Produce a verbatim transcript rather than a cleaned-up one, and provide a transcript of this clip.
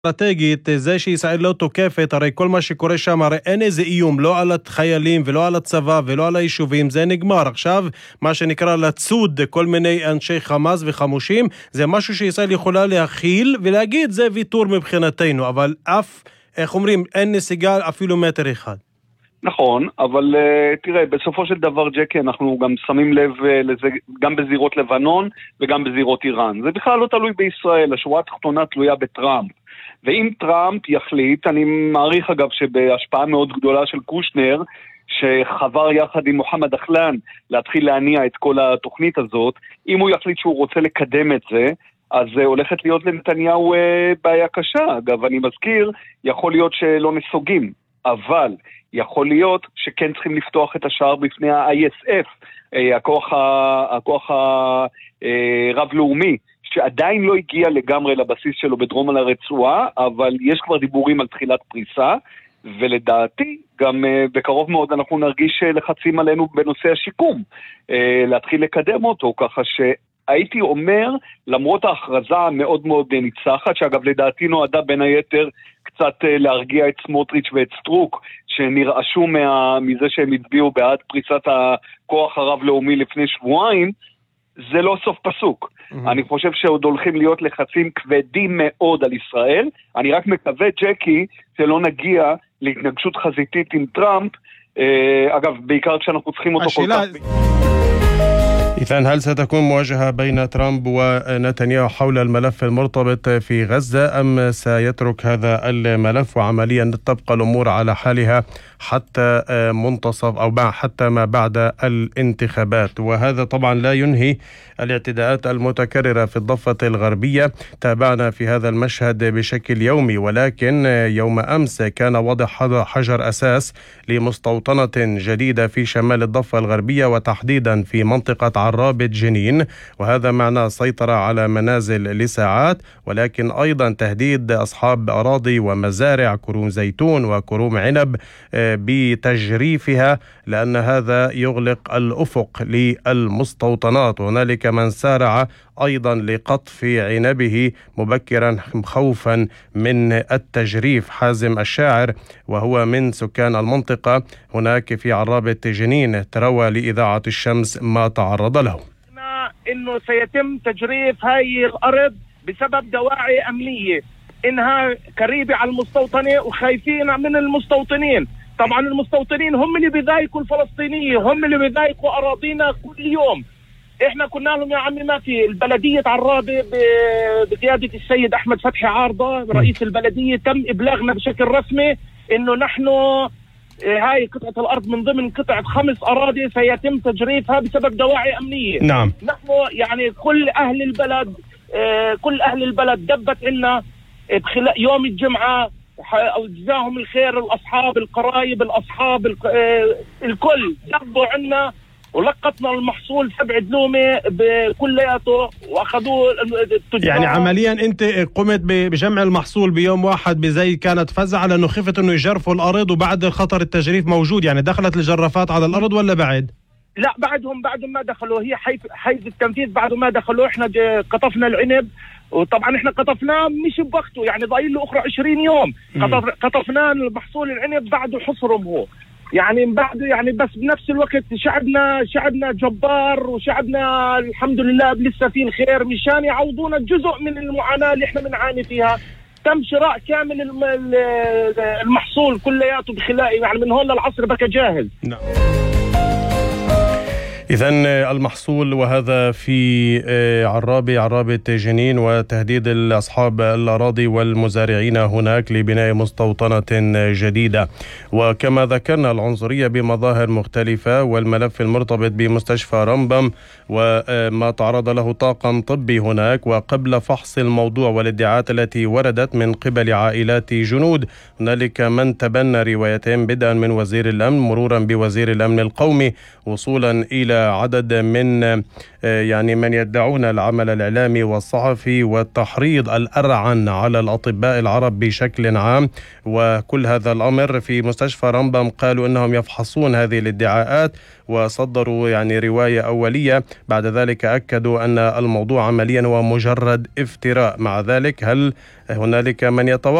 אסטרטגית זה שישראל לא תוקפת, הרי כל מה שקורה שם, הרי אין איזה איום, לא על החיילים ולא על הצבא ולא על היישובים, זה נגמר. עכשיו מה שנקרא לצוד כל מיני אנשי חמאס וחמושים, זה משהו שישראל יכולה להכיל ולהגיד זה ויתור מבחינתנו, אבל אף, איך אומרים, אין נסיגה אפילו מטר אחד. נכון, אבל uh, תראה, בסופו של דבר, ג'קי, אנחנו גם שמים לב uh, לזה גם בזירות לבנון וגם בזירות איראן. זה בכלל לא תלוי בישראל, השורה התחתונה תלויה בטראמפ. ואם טראמפ יחליט, אני מעריך אגב שבהשפעה מאוד גדולה של קושנר, שחבר יחד עם מוחמד אחלן להתחיל להניע את כל התוכנית הזאת, אם הוא יחליט שהוא רוצה לקדם את זה, אז uh, הולכת להיות לנתניהו uh, בעיה קשה. אגב, אני מזכיר, יכול להיות שלא נסוגים, אבל יכול להיות שכן צריכים לפתוח את השער בפני ה-איי אס אף, הכוח, הכוח הרב-לאומי, שעדיין לא הגיע לגמרי לבסיס שלו בדרום על הרצועה, אבל יש כבר דיבורים על תחילת פריסה, ולדעתי גם בקרוב מאוד אנחנו נרגיש לחצים עלינו בנושא השיקום, להתחיל לקדם אותו, ככה ש... הייתי אומר, למרות ההכרזה המאוד מאוד ניצחת, שאגב לדעתי נועדה בין היתר קצת להרגיע את סמוטריץ' ואת סטרוק, שנרעשו מה, מזה שהם הצביעו בעד פריצת הכוח הרב-לאומי לפני שבועיים, זה לא סוף פסוק. Mm-hmm. אני חושב שעוד הולכים להיות לחצים כבדים מאוד על ישראל. אני רק מקווה, ג'קי, שלא נגיע להתנגשות חזיתית עם טראמפ, אגב, בעיקר כשאנחנו צריכים אותו כל כך... إذن هل ستكون مواجهة بين ترامب ونتنياهو حول الملف المرتبط في غزة أم سيترك هذا الملف وعمليا تبقى الأمور على حالها حتى منتصف أو حتى ما بعد الانتخابات؟ وهذا طبعا لا ينهي الاعتداءات المتكررة في الضفة الغربية. تابعنا في هذا المشهد بشكل يومي، ولكن يوم أمس كان وضع حجر أساس لمستوطنة جديدة في شمال الضفة الغربية وتحديدا في منطقة عرابة جنين، وهذا معناه سيطرة على منازل لساعات، ولكن أيضا تهديد أصحاب أراضي ومزارع كروم زيتون وكروم عنب بتجريفها، لأن هذا يغلق الأفق للمستوطنات. وهنالك من سارع أيضا لقطف عنبه مبكرا خوفا من التجريف. حازم الشاعر وهو من سكان المنطقة هناك في عرابة جنين تروى لإذاعة الشمس ما تعرض له. إنه سيتم تجريف هاي الأرض بسبب دواعي أمنية، إنها قريبة على المستوطنة وخايفين من المستوطنين. طبعا المستوطنين هم اللي بيضايقوا الفلسطينيين، هم اللي بيضايقوا أراضينا كل يوم. احنا كنا لهم يا عمي ما في البلدية عرابة بقيادة السيد أحمد فتحي عارضة رئيس البلدية، تم إبلاغنا بشكل رسمي إنه نحن هاي قطعة الأرض من ضمن قطعة خمس أراضي سيتم تجريفها بسبب دواعي أمنية. نعم. نحن يعني كل أهل البلد كل أهل البلد دبت لنا يوم الجمعة، أو جزاهم الخير الأصحاب القرايب الأصحاب الكل دبوا عنا ولقطنا المحصول سبع دلومة بكلياته وأخذوه التجار. يعني عمليا أنت قمت بجمع المحصول بيوم واحد بزي كانت فزعة لأنه خفت أنه يجرفوا الأرض، وبعد الخطر التجريف موجود، يعني دخلت الجرافات على الأرض ولا بعد؟ لا بعدهم بعد ما دخلوا، هي حيز حيز التنفيذ بعد ما دخلوا. احنا قطفنا العنب، وطبعا احنا قطفناه مش بوقته، يعني ضايل له اخرى عشرين يوم. قطف قطفناه المحصول العنب بعده حصرهم هو، يعني بعده يعني بس بنفس الوقت شعبنا شعبنا جبار، وشعبنا الحمد لله لسه فيه الخير، مشان يعوضونا جزء من المعاناة اللي احنا بنعاني فيها. تم شراء كامل المحصول كلياته بخلال يعني من هون للعصر بقى جاهز. نعم. إذن المحصول وهذا في عرابة عرابة جنين، وتهديد أصحاب الأراضي والمزارعين هناك لبناء مستوطنة جديدة. وكما ذكرنا العنصرية بمظاهر مختلفة، والملف المرتبط بمستشفى رمبم وما تعرض له طاقم طبي هناك، وقبل فحص الموضوع والادعاءات التي وردت من قبل عائلات جنود، هنالك من تبنى روايتين بدءا من وزير الأمن مرورا بوزير الأمن القومي وصولا إلى عدد من يعني من يدعون العمل الإعلامي والصحفي والتحريض الأرعن على الأطباء العرب بشكل عام. وكل هذا الأمر في مستشفى رمبم قالوا أنهم يفحصون هذه الادعاءات وصدروا يعني رواية أولية، بعد ذلك أكدوا أن الموضوع عمليا هو مجرد افتراء. مع ذلك هل هنالك من يتوقع